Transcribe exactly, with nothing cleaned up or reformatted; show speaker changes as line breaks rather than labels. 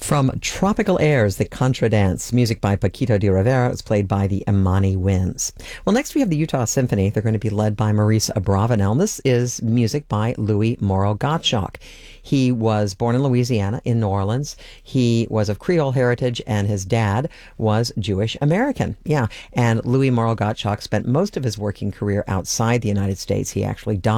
From Tropical Airs, the Contra Dance, music by Paquito de Rivera, was played by the Imani Winds. Well, next we have the Utah Symphony. They're going to be led by Maurice Abravanel. This is music by Louis Morrow Gottschalk. He was born in Louisiana, in New Orleans. He was of Creole heritage, and his dad was Jewish American. Yeah, and Louis Morrow Gottschalk spent most of his working career outside the United States. He actually died